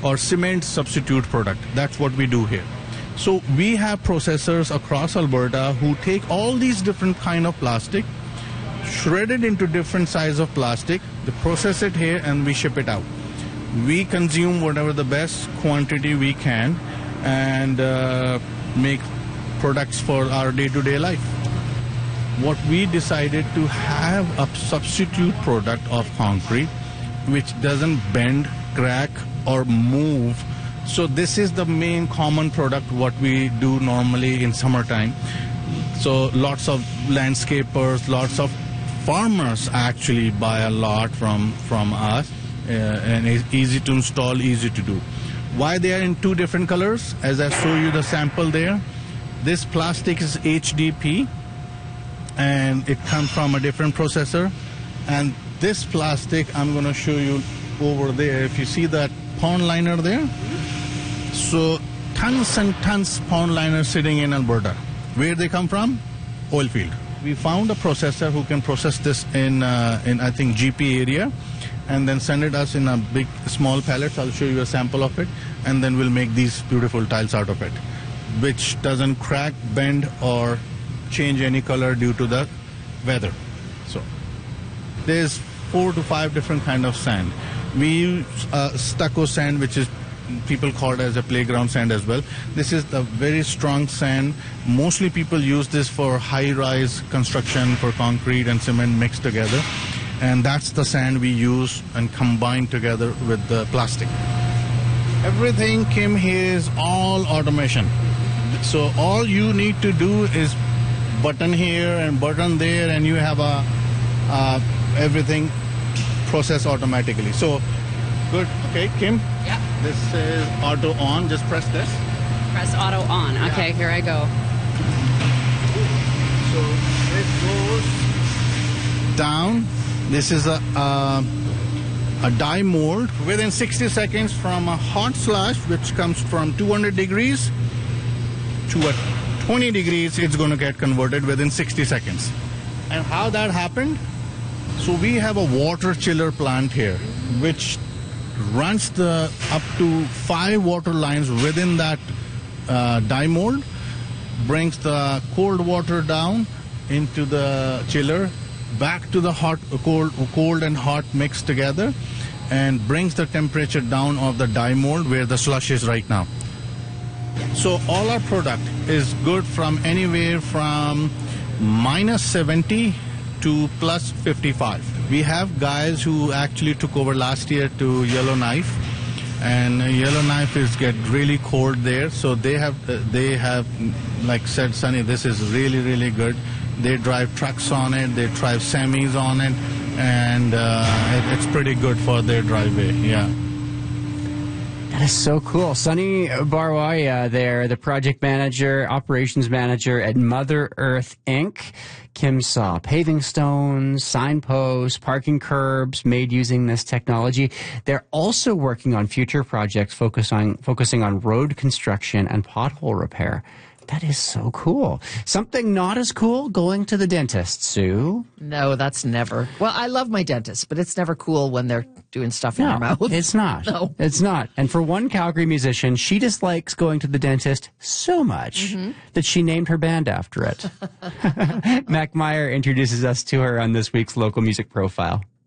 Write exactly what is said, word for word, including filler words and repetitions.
or cement substitute product. That's what we do here. So we have processors across Alberta who take all these different kind of plastic, shred it into different size of plastic, they process it here, and we ship it out. We consume whatever the best quantity we can and uh, make products for our day-to-day life. What we decided to have a substitute product of concrete which doesn't bend, crack, or move. So this is the main common product what we do normally in summertime. So lots of landscapers, lots of farmers actually buy a lot from from us, uh, and it's easy to install, easy to do. Why they are in two different colors? As I show you the sample there, this plastic is H D P and it comes from a different processor, and this plastic I'm going to show you over there. If you see that pond liner there, so tons and tons pond liners sitting in Alberta. Where they come from? Oil field. We found a processor who can process this in uh, in I think G P area, and then send it us in a big small pallets. I'll show you a sample of it, and then we'll make these beautiful tiles out of it, which doesn't crack, bend, or change any color due to the weather. So there's four to five different kind of sand. We use uh, stucco sand, which is people call it as a playground sand as well. This is a very strong sand. Mostly people use this for high-rise construction, for concrete and cement mixed together. And that's the sand we use and combine together with the plastic. Everything came here is all automation. So all you need to do is button here and button there, and you have a uh, everything processed automatically. So good. Okay, Kim? Yeah. This is auto on. Just press this. Press auto on. Okay, yeah. Here I go. So it goes down. This is a, a, a die mold. Within sixty seconds from a hot slash, which comes from two hundred degrees to a twenty degrees, it's going to get converted within sixty seconds. And how that happened? So we have a water chiller plant here, which runs the up to five water lines within that uh, die mold, brings the cold water down into the chiller, back to the hot, cold, cold and hot mixed together, and brings the temperature down of the die mold where the slush is right now. So all our product is good from anywhere from minus seventy to plus fifty-five. We have guys who actually took over last year to Yellowknife, and Yellowknife is get really cold there. So they have uh, they have like said, Sunny, this is really really good. They drive trucks on it, they drive semis on it, and uh, it, it's pretty good for their driveway. Yeah. That is so cool. Sunny Barwaya there, the project manager, operations manager at Mother Earth Incorporated. Kim saw paving stones, signposts, parking curbs made using this technology. They're also working on future projects focus on, focusing on road construction and pothole repair. That is so cool. Something not as cool, going to the dentist, Sue. No, that's never. Well, I love my dentist, but it's never cool when they're doing stuff in no, your mouth. It's not. No. It's not. And for one Calgary musician, she dislikes going to the dentist so much mm-hmm. that she named her band after it. Mac Meyer introduces us to her on this week's Local Music Profile.